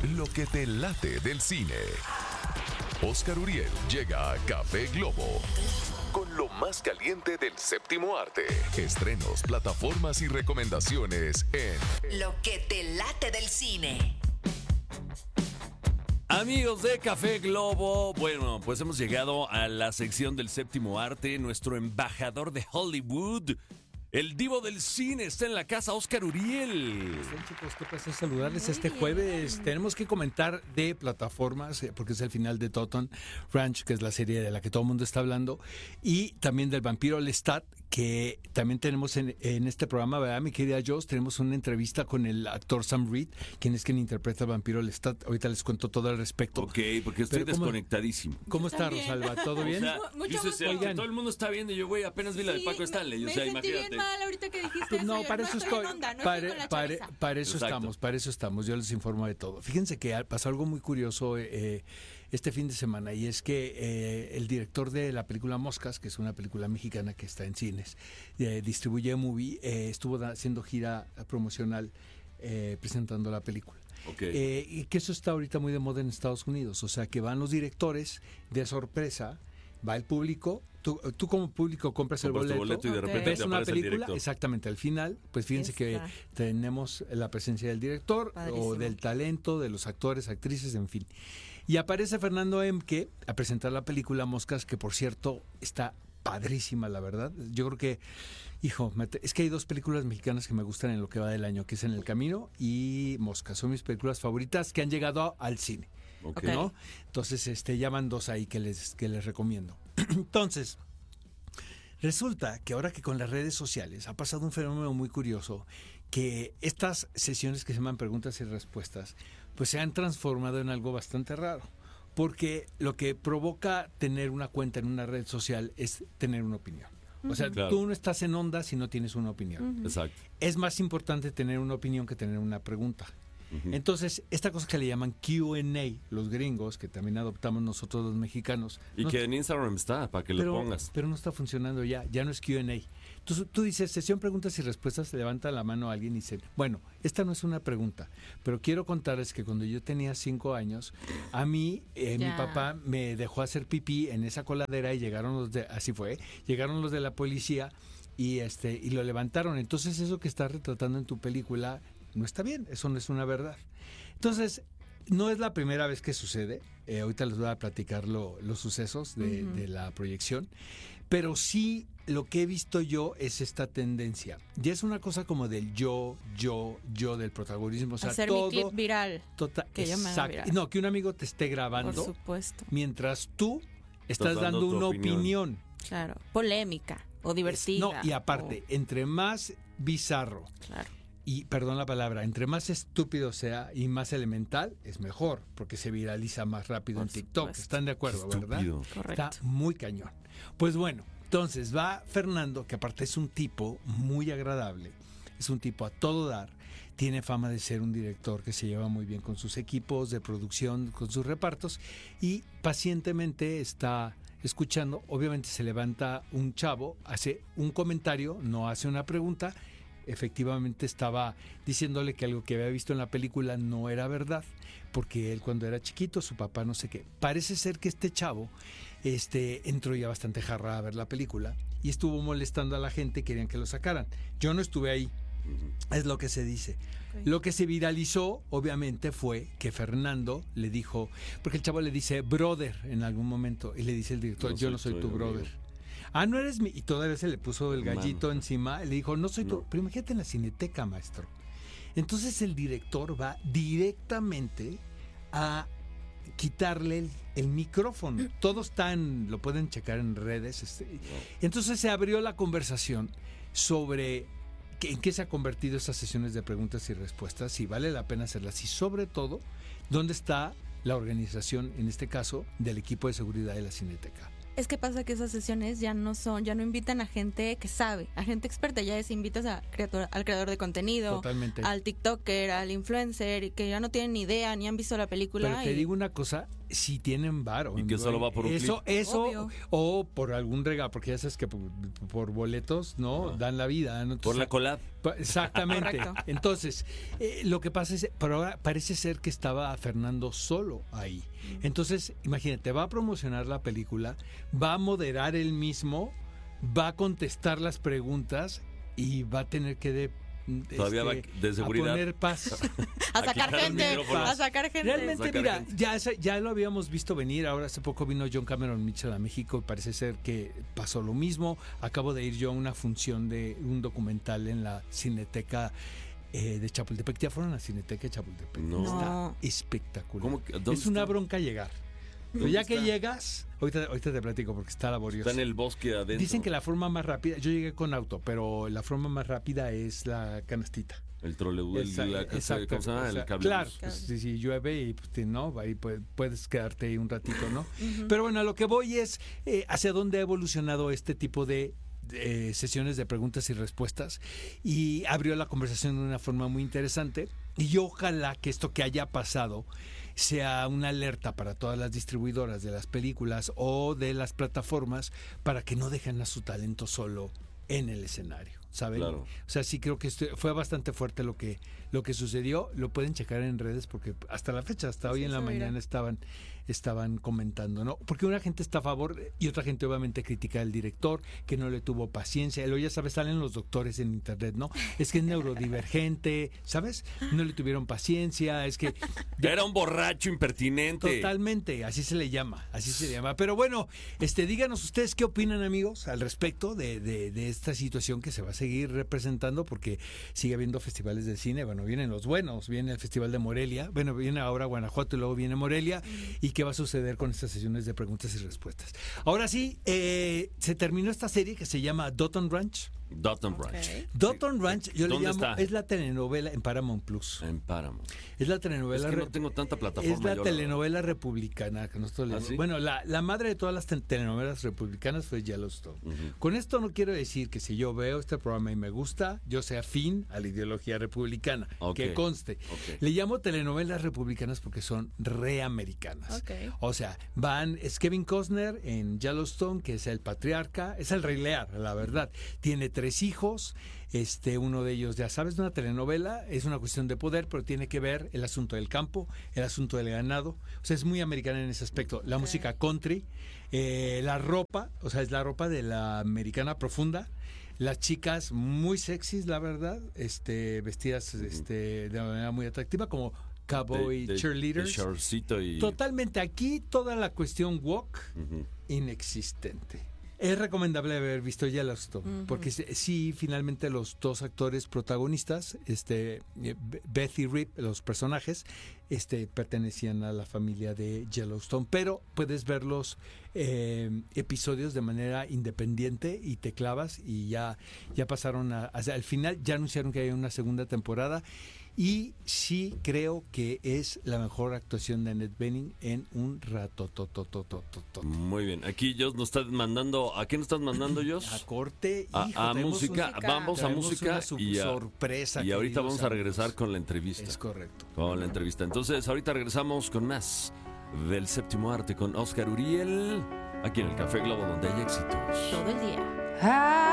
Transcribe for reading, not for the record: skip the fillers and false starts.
lo que te late del cine. Oscar Uriel llega a Café Globo con lo más caliente del séptimo arte. Estrenos, plataformas y recomendaciones en Lo que te late del cine. Amigos de Café Globo, bueno, pues hemos llegado a la sección del séptimo arte. Nuestro embajador de Hollywood, el divo del cine, está en la casa, Oscar Uriel. Bien, chicos, qué placer saludarles este jueves. Tenemos que comentar de plataformas, porque es el final de Totten Ranch, que es la serie de la que todo el mundo está hablando, y también del vampiro Lestat, que también tenemos en este programa, ¿verdad, mi querida Joss? Tenemos una entrevista con el actor Sam Reed, quien interpreta al vampiro Lestat. Ahorita les cuento todo al respecto. Ok, porque estoy desconectadísimo. ¿Cómo está, Rosalba? ¿Todo bien? Oigan, todo el mundo está viendo y yo, güey, apenas vi la de Paco Stanley. O sea, imagínate. Bien mal ahorita que dijiste No, eso. para eso estoy. Para eso Exacto. para eso estamos. Yo les informo de todo. Fíjense que pasó algo muy curioso este fin de semana, y es que el director de la película Moscas, que es una película mexicana que está en cines, distribuye Movie, estuvo haciendo gira promocional presentando la película. Okay. Y que eso está ahorita muy de moda en Estados Unidos. O sea, que van los directores de sorpresa, va el público. Tú como público compras el boleto y de repente ves te una aparece el película, director. exactamente, al final, pues fíjense que tenemos la presencia del director, Padrísimo. o del talento, de los actores, actrices, en fin. Y aparece Fernando Emke a presentar la película Moscas, que por cierto está padrísima, la verdad. Yo creo que, es que hay dos películas mexicanas que me gustan en lo que va del año, que es En el Camino y Moscas. Son mis películas favoritas que han llegado al cine. Ok. ¿No? Entonces, ya van dos ahí que les recomiendo. Entonces, resulta que ahora que con las redes sociales ha pasado un fenómeno muy curioso, que estas sesiones que se llaman preguntas y respuestas, pues se han transformado en algo bastante raro. Porque lo que provoca tener una cuenta en una red social es tener una opinión. O sea, Claro. tú no estás en onda si no tienes una opinión. Exacto. Es más importante tener una opinión que tener una pregunta. Entonces, esta cosa que le llaman Q&A, los gringos, que también adoptamos nosotros los mexicanos. Y no- que en Instagram está, para que lo pongas. pero no está funcionando ya no es Q&A. Tú dices, sesión preguntas y respuestas, se levanta la mano alguien y dice, bueno, esta no es una pregunta, pero quiero contarles que cuando yo tenía 5 años, a mí, mi papá me dejó hacer pipí en esa coladera y llegaron llegaron los de la policía y lo levantaron. Entonces, eso que estás retratando en tu película no está bien, eso no es una verdad. Entonces, no es la primera vez que sucede. Ahorita les voy a platicar los sucesos de la proyección, pero sí lo que he visto yo es esta tendencia. Ya es una cosa como del yo del protagonismo. O sea, hacer todo, mi clip viral. Que yo me haga exacto. viral. No, que un amigo te esté grabando Por supuesto. mientras tú estás dando dando tu una opinión. opinión. Claro. Polémica o divertida. No, y aparte, entre más bizarro, Claro. y perdón la palabra, entre más estúpido sea y más elemental, es mejor, porque se viraliza más rápido Por en TikTok. supuesto. ¿Están de acuerdo, verdad? Estúpido. Correcto. Está muy cañón. Pues bueno, entonces va Fernando, que aparte es un tipo muy agradable, es un tipo a todo dar, tiene fama de ser un director que se lleva muy bien con sus equipos de producción, con sus repartos, y pacientemente está escuchando. Obviamente se levanta un chavo, hace un comentario, no hace una pregunta. Efectivamente estaba diciéndole que algo que había visto en la película no era verdad, porque él cuando era chiquito, su papá no sé qué. Parece ser que este chavo entró ya bastante jarra a ver la película y estuvo molestando a la gente, querían que lo sacaran. Yo no estuve ahí, es lo que se dice. Ok. Lo que se viralizó, obviamente, fue que Fernando le dijo, porque el chavo le dice brother en algún momento, y le dice el director, yo no soy tu brother. amigo. Ah, no eres mi... Y todavía se le puso el gallito Mano. encima. Le dijo, no soy tu... No. Pero imagínate en la Cineteca, maestro. Entonces el director va directamente a quitarle el micrófono. Todo está lo pueden checar en redes. Entonces se abrió la conversación sobre en qué se ha convertido esas sesiones de preguntas y respuestas, si vale la pena hacerlas y sobre todo, dónde está la organización, en este caso, del equipo de seguridad de la Cineteca. Es que pasa que esas sesiones ya no invitan a gente que sabe, a gente experta, ya invitas al creador de contenido, Totalmente. al TikToker, al influencer, que ya no tienen ni idea, ni han visto la película. Pero te digo una cosa, si tienen varo. Y que solo va por un eso, clip. Obvio. o por algún regalo, porque ya sabes que por boletos, ¿no? Ajá. Dan la vida, ¿no? Por la collab. Exactamente. Correcto. Entonces, lo que pasa es, pero ahora parece ser que estaba Fernando solo ahí. Entonces, imagínate, va a promocionar la película, va a moderar él mismo, va a contestar las preguntas y va a tener que Todavía va de seguridad. a poner paz. A sacar quitar el gente. micrófono. A sacar gente. Realmente, Sacar mira, gente. ya lo habíamos visto venir. Ahora hace poco vino John Cameron Mitchell a México y parece ser que pasó lo mismo. Acabo de ir yo a una función de un documental en la Cineteca de Chapultepec. ¿Ya fueron a la Cineteca de Chapultepec? No. Está espectacular. ¿Cómo que- dónde Es una está? bronca llegar. Pero ¿Dónde ya que está? llegas, ahorita te platico porque está laborioso. Está en el bosque adentro. Dicen que la forma más rápida, yo llegué con auto, pero la forma más rápida es la canastita. El trolebús, Exacto. ¿cómo se llama? O sea, El cable. claro, pues, si llueve y pues, no, ahí puedes quedarte ahí un ratito, ¿no? Pero bueno, a lo que voy es hacia dónde ha evolucionado este tipo de sesiones de preguntas y respuestas y abrió la conversación de una forma muy interesante y ojalá que esto que haya pasado sea una alerta para todas las distribuidoras de las películas o de las plataformas para que no dejen a su talento solo en el escenario, ¿saben? Claro. O sea, sí creo que fue bastante fuerte lo que sucedió. Lo pueden checar en redes porque hasta la fecha, hasta hoy Sí, en la se verá. mañana estaban comentando, ¿no? Porque una gente está a favor y otra gente obviamente critica al director, que no le tuvo paciencia. Luego ya sabes, salen los doctores en internet, ¿no? Es que es neurodivergente, ¿sabes? No le tuvieron paciencia, es que Era un borracho impertinente. totalmente, así se le llama. Pero bueno, díganos ustedes qué opinan, amigos, al respecto de esta situación que se va a seguir representando, porque sigue habiendo festivales del cine. Bueno, vienen los buenos, viene el Festival de Morelia, bueno, viene ahora Guanajuato y luego viene Morelia. ¿Y qué va a suceder con estas sesiones de preguntas y respuestas? Ahora sí, se terminó esta serie que se llama Dotton Ranch. Dotton Ranch. Dotton Ranch, yo le ¿Dónde llamo, está? es la telenovela en Paramount Plus. En Paramount. Es la telenovela. Es que no tengo tanta plataforma. Es la yo, telenovela republicana que nosotros le ¿Ah, decimos. sí? Bueno, la madre de todas las telenovelas republicanas fue Yellowstone. Con esto no quiero decir que si yo veo este programa y me gusta, yo sea afín a la ideología republicana. Ok. Que conste. Ok. Le llamo telenovelas republicanas porque son reamericanas. Ok. O sea, es Kevin Costner en Yellowstone, que es el patriarca, es el Rey Lear, la verdad. Tiene 3 hijos. Uno de ellos, ya sabes, una telenovela, es una cuestión de poder, pero tiene que ver el asunto del campo, el asunto del ganado. O sea, es muy americana en ese aspecto. La música country, la ropa, o sea, es la ropa de la americana profunda. Las chicas muy sexys, la verdad, vestidas de manera muy atractiva, como cowboy cheerleaders. De shortcito y... Totalmente. Aquí toda la cuestión woke Ujú. inexistente. Es recomendable haber visto Yellowstone, porque sí, finalmente los 2 actores protagonistas, Beth y Rip, los personajes, pertenecían a la familia de Yellowstone, pero puedes ver los episodios de manera independiente y te clavas y ya pasaron al final, ya anunciaron que hay una segunda temporada. Y sí creo que es la mejor actuación de Annette Bening en un rato. Muy bien. Aquí Jos nos está mandando... ¿A qué nos estás mandando, Jos? A corte, A traemos música. música. Vamos a traemos música una y sorpresa. y ahorita queridos vamos a amigos. regresar con la entrevista. Es correcto. Con la entrevista. Entonces, ahorita regresamos con más del Séptimo Arte con Oscar Uriel, aquí en el Café Globo, donde hay éxitos. Todo el día.